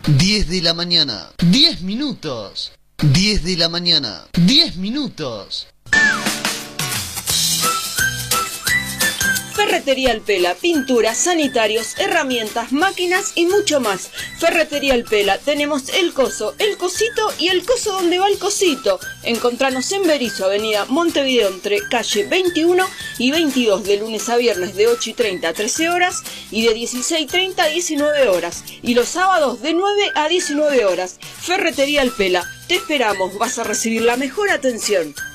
10 de la mañana, 10 minutos. 10 de la mañana, 10 minutos. Ferretería Alpela, pinturas, sanitarios, herramientas, máquinas y mucho más. Ferretería Alpela, tenemos el coso, el cosito y el coso donde va el cosito. Encontranos en Berisso, avenida Montevideo, entre calle 21 y 22, de lunes a viernes de 8:30 a 13 horas y de 16:30 a 19 horas. Y los sábados de 9 a 19 horas. Ferretería Alpela, te esperamos, vas a recibir la mejor atención.